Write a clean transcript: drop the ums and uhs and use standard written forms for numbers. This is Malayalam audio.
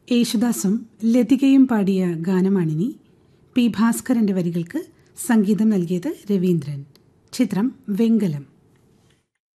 യേശുദാസും ലതികയും പാടിയ ഗാനമാണിനി. പി ഭാസ്കരന്റെ വരികൾക്ക് സംഗീതം നൽകിയത് രവീന്ദ്രൻ. ചിത്രം വെങ്കലം.